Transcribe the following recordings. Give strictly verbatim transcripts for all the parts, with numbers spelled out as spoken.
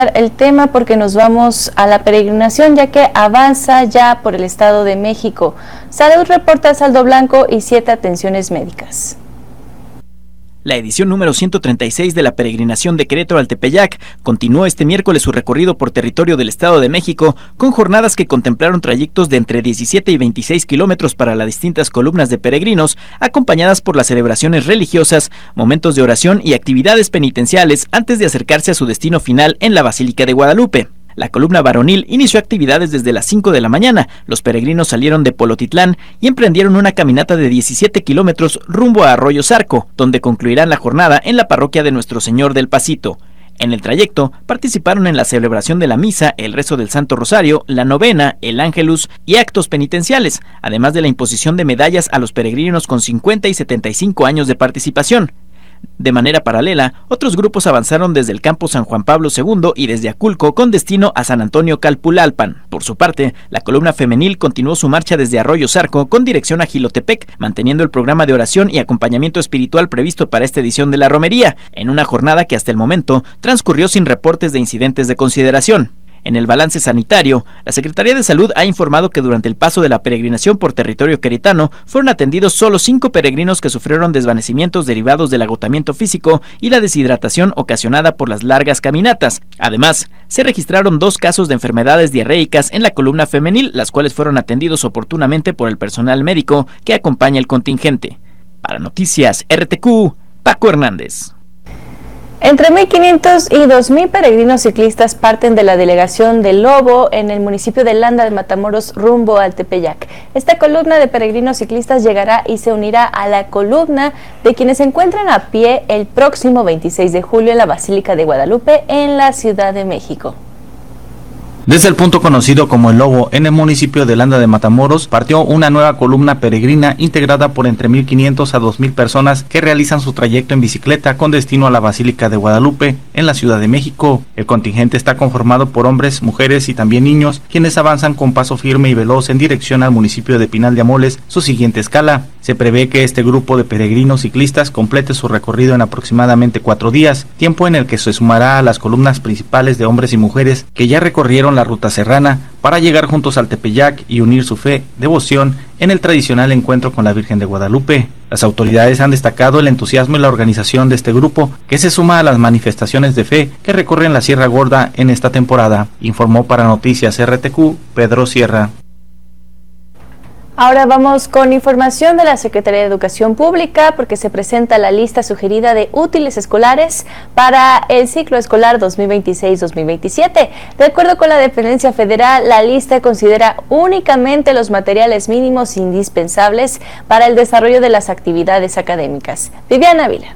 El tema porque nos vamos a la peregrinación, ya que avanza ya por el Estado de México. Salud reporta saldo blanco y siete atenciones médicas. La edición número ciento treinta y seis de la peregrinación de Querétaro al Tepeyac continuó este miércoles su recorrido por territorio del Estado de México, con jornadas que contemplaron trayectos de entre diecisiete y veintiséis kilómetros para las distintas columnas de peregrinos, acompañadas por las celebraciones religiosas, momentos de oración y actividades penitenciales antes de acercarse a su destino final en la Basílica de Guadalupe. La columna varonil inició actividades desde las cinco de la mañana. Los peregrinos salieron de Polotitlán y emprendieron una caminata de diecisiete kilómetros rumbo a Arroyo Zarco, donde concluirán la jornada en la parroquia de Nuestro Señor del Pasito. En el trayecto participaron en la celebración de la misa, el rezo del Santo Rosario, la novena, el Ángelus y actos penitenciales, además de la imposición de medallas a los peregrinos con cincuenta y setenta y cinco años de participación. De manera paralela, otros grupos avanzaron desde el campo San Juan Pablo segundo y desde Aculco con destino a San Antonio Calpulalpan. Por su parte, la columna femenil continuó su marcha desde Arroyo Zarco con dirección a Jilotepec, manteniendo el programa de oración y acompañamiento espiritual previsto para esta edición de la romería, en una jornada que hasta el momento transcurrió sin reportes de incidentes de consideración. En el balance sanitario, la Secretaría de Salud ha informado que durante el paso de la peregrinación por territorio queretano fueron atendidos solo cinco peregrinos que sufrieron desvanecimientos derivados del agotamiento físico y la deshidratación ocasionada por las largas caminatas. Además, se registraron dos casos de enfermedades diarreicas en la columna femenil, las cuales fueron atendidos oportunamente por el personal médico que acompaña el contingente. Para Noticias R T Q, Paco Hernández. Entre mil quinientos y dos mil peregrinos ciclistas parten de la delegación de Lobo en el municipio de Landa de Matamoros rumbo al Tepeyac. Esta columna de peregrinos ciclistas llegará y se unirá a la columna de quienes se encuentran a pie el próximo veintiséis de julio en la Basílica de Guadalupe en la Ciudad de México. Desde el punto conocido como El Lobo, en el municipio de Landa de Matamoros, partió una nueva columna peregrina integrada por entre mil quinientos a dos mil personas que realizan su trayecto en bicicleta con destino a la Basílica de Guadalupe, en la Ciudad de México. El contingente está conformado por hombres, mujeres y también niños, quienes avanzan con paso firme y veloz en dirección al municipio de Pinal de Amoles, su siguiente escala. Se prevé que este grupo de peregrinos ciclistas complete su recorrido en aproximadamente cuatro días, tiempo en el que se sumará a las columnas principales de hombres y mujeres que ya recorrieron la ruta serrana para llegar juntos al Tepeyac y unir su fe, devoción en el tradicional encuentro con la Virgen de Guadalupe. Las autoridades han destacado el entusiasmo y la organización de este grupo, que se suma a las manifestaciones de fe que recorren la Sierra Gorda en esta temporada, informó para Noticias R T Q Pedro Sierra. Ahora vamos con información de la Secretaría de Educación Pública porque se presenta la lista sugerida de útiles escolares para el ciclo escolar dos mil veintiséis dos mil veintisiete. De acuerdo con la dependencia federal, la lista considera únicamente los materiales mínimos indispensables para el desarrollo de las actividades académicas. Viviana Ávila.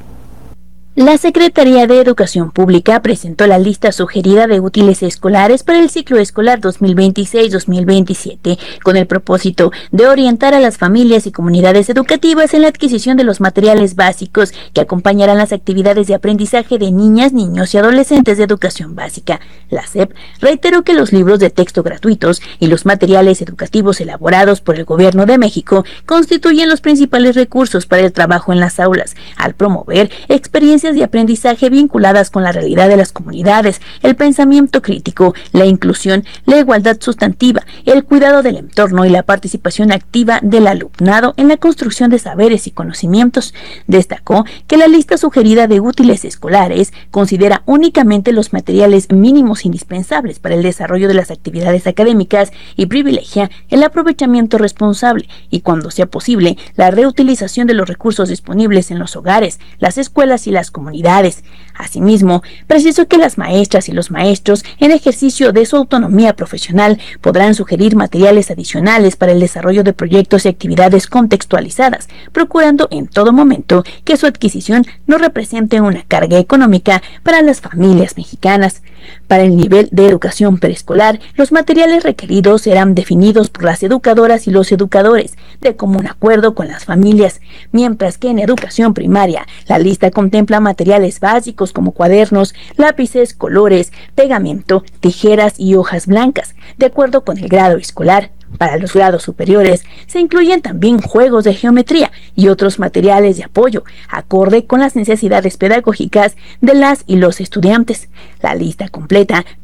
La Secretaría de Educación Pública presentó la lista sugerida de útiles escolares para el ciclo escolar dos mil veintiséis dos mil veintisiete, con el propósito de orientar a las familias y comunidades educativas en la adquisición de los materiales básicos que acompañarán las actividades de aprendizaje de niñas, niños y adolescentes de educación básica. La S E P reiteró que los libros de texto gratuitos y los materiales educativos elaborados por el Gobierno de México constituyen los principales recursos para el trabajo en las aulas, al promover experiencias de aprendizaje vinculadas con la realidad de las comunidades, el pensamiento crítico, la inclusión, la igualdad sustantiva, el cuidado del entorno y la participación activa del alumnado en la construcción de saberes y conocimientos. Destacó que la lista sugerida de útiles escolares considera únicamente los materiales mínimos indispensables para el desarrollo de las actividades académicas y privilegia el aprovechamiento responsable y, cuando sea posible, la reutilización de los recursos disponibles en los hogares, las escuelas y las comunidades. Asimismo, precisó que las maestras y los maestros, en ejercicio de su autonomía profesional, podrán sugerir materiales adicionales para el desarrollo de proyectos y actividades contextualizadas, procurando en todo momento que su adquisición no represente una carga económica para las familias mexicanas. Para el nivel de educación preescolar, los materiales requeridos serán definidos por las educadoras y los educadores, de común acuerdo con las familias, mientras que en educación primaria, la lista contempla materiales básicos como cuadernos, lápices, colores, pegamento, tijeras y hojas blancas, de acuerdo con el grado escolar. Para los grados superiores se incluyen también juegos de geometría y otros materiales de apoyo, acorde con las necesidades pedagógicas de las y los estudiantes. La lista completa